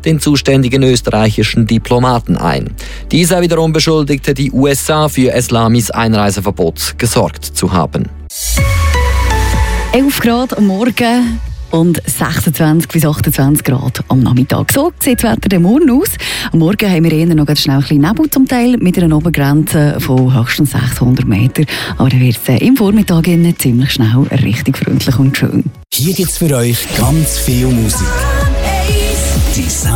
den zuständigen österreichischen Diplomaten ein. Dieser wiederum beschuldigte die USA, für Eslamis Einreiseverbot gesorgt zu haben. 11 Grad am Morgen und 26 bis 28 Grad am Nachmittag. So sieht das Wetter morgen aus. Am Morgen haben wir eher noch ganz schnell ein bisschen Nebel zum Teil mit einer Obergrenze von höchstens 600 Meter. Aber dann wird es im Vormittag ziemlich schnell richtig freundlich und schön. Hier gibt es für euch ganz viel Musik. Die